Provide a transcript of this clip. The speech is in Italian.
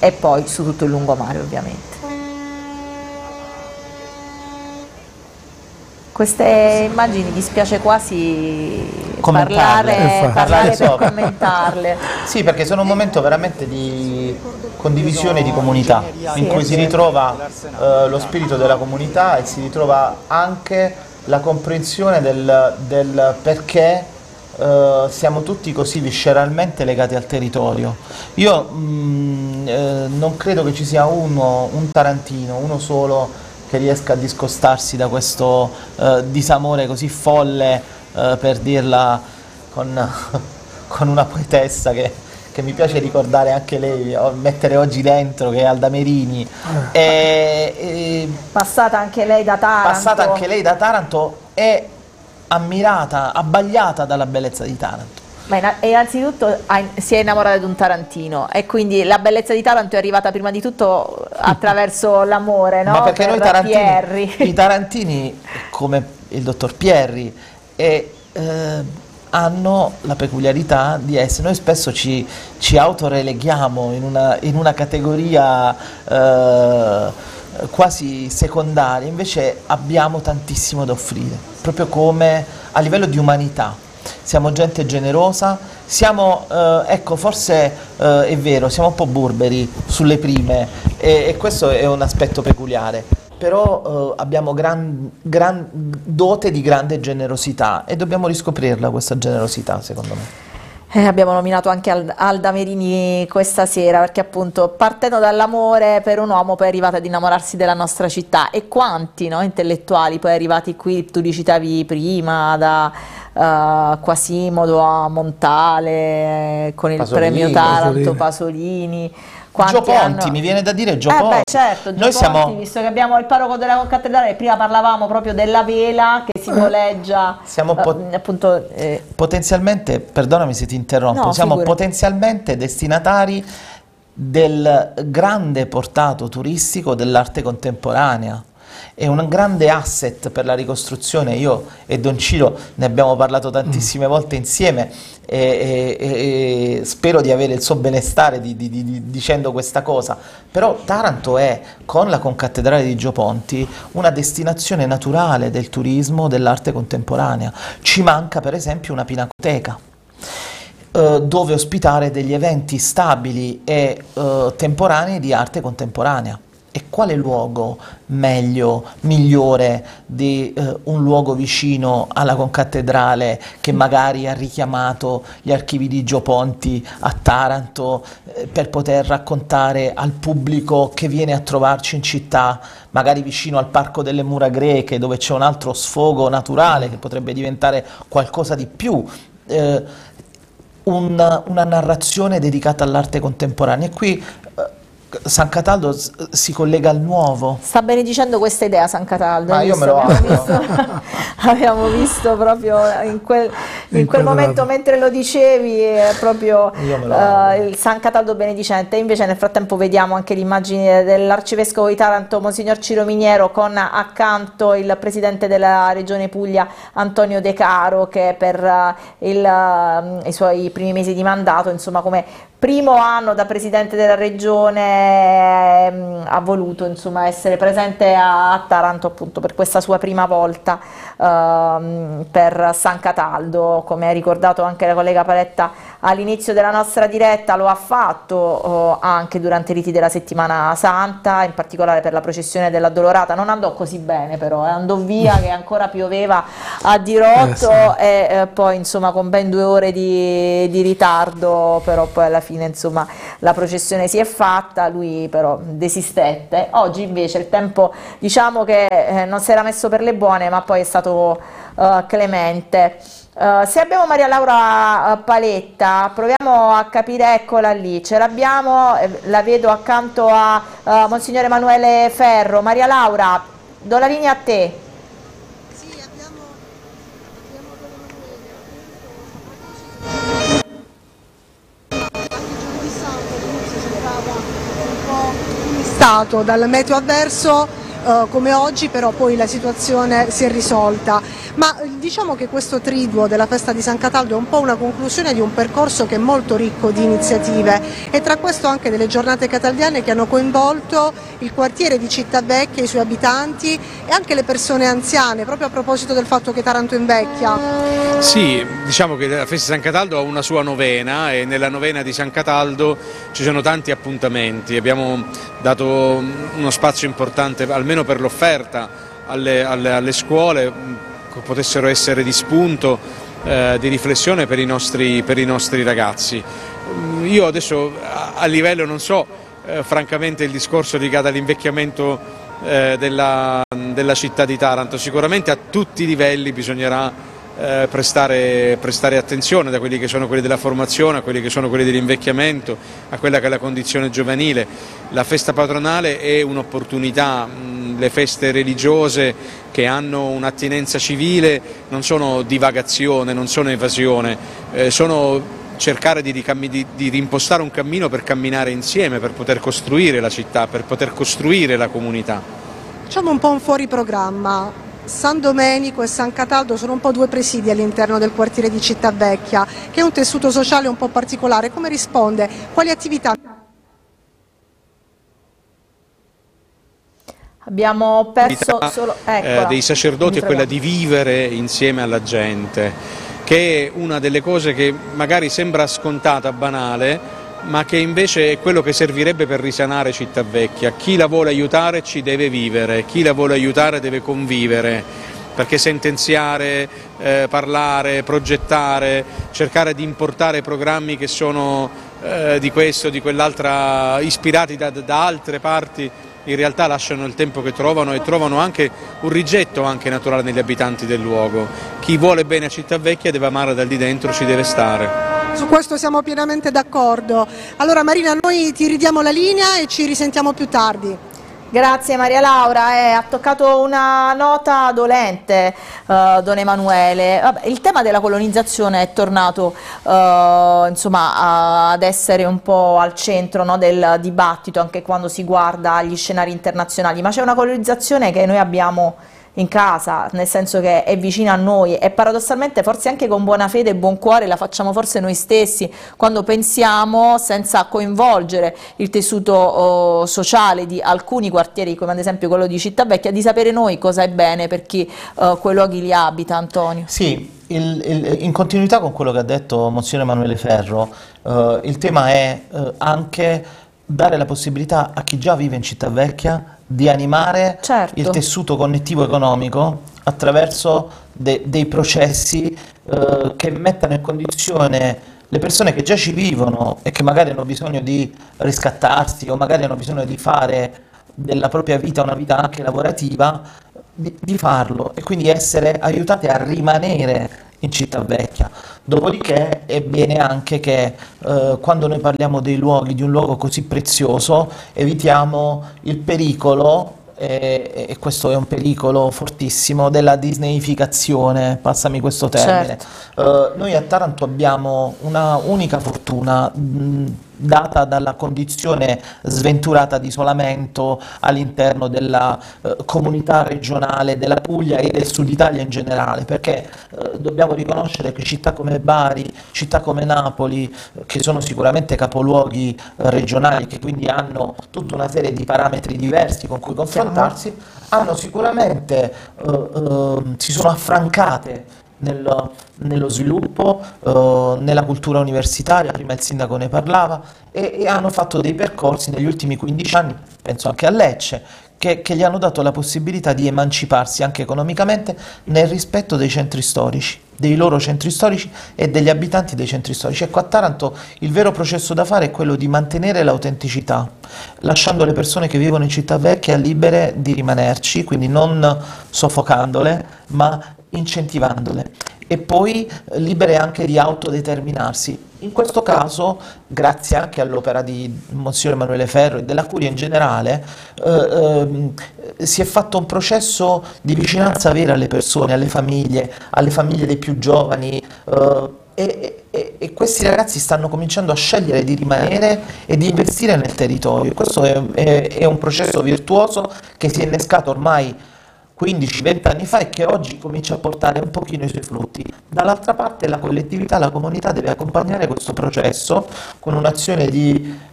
e poi su tutto il lungomare ovviamente. Queste immagini dispiace quasi parlare per commentarle. Sì, perché sono un momento veramente di condivisione e di comunità, in cui si ritrova lo spirito della comunità e si ritrova anche la comprensione del perché siamo tutti così visceralmente legati al territorio. Io non credo che ci sia un tarantino, uno solo, che riesca a discostarsi da questo disamore così folle, per dirla con una poetessa che mi piace ricordare anche lei, mettere oggi dentro, che è Alda Merini. Passata anche lei da Taranto. E ammirata, abbagliata dalla bellezza di Taranto. Ma innanzitutto si è innamorata di un tarantino e quindi la bellezza di Taranto è arrivata prima di tutto attraverso l'amore, no? Ma perché per noi i tarantini, come il dottor Pierri, hanno la peculiarità di essere, noi spesso ci autoreleghiamo in una categoria quasi secondaria, invece abbiamo tantissimo da offrire, proprio come a livello di umanità. Siamo gente generosa, siamo, ecco, forse è vero, siamo un po' burberi sulle prime e questo è un aspetto peculiare, però abbiamo gran dote di grande generosità e dobbiamo riscoprirla questa generosità, secondo me. Abbiamo nominato anche Alda Merini questa sera perché appunto partendo dall'amore per un uomo poi è arrivata ad innamorarsi della nostra città e quanti, no, intellettuali poi arrivati qui, tu li citavi prima, da Quasimodo a Montale con il premio Taranto, Pasolini. Gio Ponti, mi viene da dire Gio Ponti. Certo, Gio Ponti, visto che abbiamo il parroco della concattedrale, prima parlavamo proprio della vela che simboleggia siamo appunto potenzialmente, perdonami se ti interrompo, no, siamo figurati, potenzialmente destinatari del grande portato turistico dell'arte contemporanea. È un grande asset per la ricostruzione. Io e Don Ciro ne abbiamo parlato tantissime volte insieme e spero di avere il suo benestare dicendo questa cosa, però Taranto è, con la concattedrale di Gio Ponti, una destinazione naturale del turismo dell'arte contemporanea. Ci manca per esempio una pinacoteca dove ospitare degli eventi stabili e temporanei di arte contemporanea. E quale luogo migliore di un luogo vicino alla concattedrale che magari ha richiamato gli archivi di Gio Ponti a Taranto per poter raccontare al pubblico che viene a trovarci in città, magari vicino al Parco delle Mura Greche, dove c'è un altro sfogo naturale che potrebbe diventare qualcosa di più, una narrazione dedicata all'arte contemporanea. E qui San Cataldo si collega al nuovo. Sta benedicendo questa idea San Cataldo. Ma io me lo auguro. Abbiamo visto proprio in quel momento, mentre lo dicevi, proprio il San Cataldo benedicente. Invece nel frattempo vediamo anche l'immagine dell'arcivescovo di Taranto, Monsignor Ciro Miniero, con accanto il presidente della Regione Puglia, Antonio De Caro, che per i suoi primi mesi di mandato, insomma, come primo anno da presidente della regione, ha voluto, insomma, essere presente a Taranto appunto per questa sua prima volta per San Cataldo. Come ha ricordato anche la collega Paletta all'inizio della nostra diretta, lo ha fatto anche durante i riti della Settimana Santa, in particolare per la processione dell'Addolorata. Non andò così bene, però andò via che ancora pioveva a dirotto, e poi insomma con ben 2 ore di ritardo, però poi alla fine insomma la processione si è fatta, lui però desistette. Oggi invece il tempo, diciamo che non si era messo per le buone, ma poi è stato clemente. Se abbiamo Maria Laura Paletta, proviamo a capire, eccola lì, ce l'abbiamo, la vedo accanto a Monsignor Emanuele Ferro. Maria Laura, do la linea a te. Dal meteo avverso come oggi, però poi la situazione si è risolta. Ma diciamo che questo triduo della festa di San Cataldo è un po' una conclusione di un percorso che è molto ricco di iniziative, e tra questo anche delle giornate cataldiane che hanno coinvolto il quartiere di Cittavecchia, i suoi abitanti e anche le persone anziane, proprio a proposito del fatto che Taranto invecchia. Sì, diciamo che la festa di San Cataldo ha una sua novena, e nella novena di San Cataldo ci sono tanti appuntamenti. Abbiamo dato uno spazio importante almeno per l'offerta alle scuole, che potessero essere di spunto, di riflessione per i nostri ragazzi. Io adesso a livello non so francamente il discorso legato all'invecchiamento della città di Taranto. Sicuramente a tutti i livelli bisognerà prestare attenzione, da quelli che sono quelli della formazione a quelli che sono quelli dell'invecchiamento, a quella che è la condizione giovanile. La festa patronale è un'opportunità, le feste religiose che hanno un'attinenza civile non sono divagazione, non sono evasione, sono cercare di rimpostare un cammino per camminare insieme, per poter costruire la città, per poter costruire la comunità. Facciamo un po' un fuori programma. San Domenico e San Cataldo sono un po' due presidi all'interno del quartiere di Cittavecchia, che è un tessuto sociale un po' particolare. Come risponde? Quali attività? Abbiamo perso solo dei sacerdoti è quella di vivere insieme alla gente, che è una delle cose che magari sembra scontata, banale, ma che invece è quello che servirebbe per risanare Cittavecchia. Chi la vuole aiutare ci deve vivere, chi la vuole aiutare deve convivere, perché sentenziare, parlare, progettare, cercare di importare programmi che sono di questo o di quell'altra, ispirati da altre parti, in realtà lasciano il tempo che trovano, e trovano anche un rigetto anche naturale negli abitanti del luogo. Chi vuole bene a Cittavecchia deve amare dal di dentro, ci deve stare. Su questo siamo pienamente d'accordo. Allora Marina, noi ti ridiamo la linea e ci risentiamo più tardi. Grazie Maria Laura, ha toccato una nota dolente Don Emanuele. Vabbè, il tema della colonizzazione è tornato insomma, ad essere un po' al centro, no, del dibattito, anche quando si guarda agli scenari internazionali, ma c'è una colonizzazione che noi abbiamo in casa, nel senso che è vicina a noi, e paradossalmente forse anche con buona fede e buon cuore la facciamo forse noi stessi quando pensiamo, senza coinvolgere il tessuto sociale di alcuni quartieri, come ad esempio quello di Cittavecchia, di sapere noi cosa è bene per chi quei luoghi li abita. Antonio. Sì, in continuità con quello che ha detto Monsignor Emanuele Ferro, il tema è anche dare la possibilità a chi già vive in Cittavecchia di animare il tessuto connettivo economico attraverso dei processi che mettano in condizione le persone che già ci vivono e che magari hanno bisogno di riscattarsi o magari hanno bisogno di fare della propria vita una vita anche lavorativa, di farlo, e quindi essere aiutate a rimanere in Cittavecchia. Dopodiché è bene anche che quando noi parliamo dei luoghi, di un luogo così prezioso, evitiamo il pericolo, e questo è un pericolo fortissimo, della disneificazione, passami questo termine. Certo. Noi a Taranto abbiamo una unica fortuna data dalla condizione sventurata di isolamento all'interno della comunità regionale della Puglia e del Sud Italia in generale, perché dobbiamo riconoscere che città come Bari, città come Napoli, che sono sicuramente capoluoghi regionali, che quindi hanno tutta una serie di parametri diversi con cui confrontarsi, hanno sicuramente, si sono affrancate nello sviluppo, nella cultura universitaria, prima il sindaco ne parlava, e hanno fatto dei percorsi negli ultimi 15 anni, penso anche a Lecce, che gli hanno dato la possibilità di emanciparsi anche economicamente nel rispetto dei centri storici, dei loro centri storici e degli abitanti dei centri storici. Ecco, a Taranto il vero processo da fare è quello di mantenere l'autenticità, lasciando le persone che vivono in Cittavecchia libere di rimanerci, quindi non soffocandole, ma incentivandole, e poi libere anche di autodeterminarsi. In questo caso, grazie anche all'opera di Monsignor Emanuele Ferro e della Curia in generale, si è fatto un processo di vicinanza vera alle persone, alle famiglie dei più giovani, e questi ragazzi stanno cominciando a scegliere di rimanere e di investire nel territorio. Questo è un processo virtuoso che si è innescato ormai 15-20 anni fa e che oggi comincia a portare un pochino i suoi frutti. Dall'altra parte la collettività, la comunità deve accompagnare questo processo con un'azione di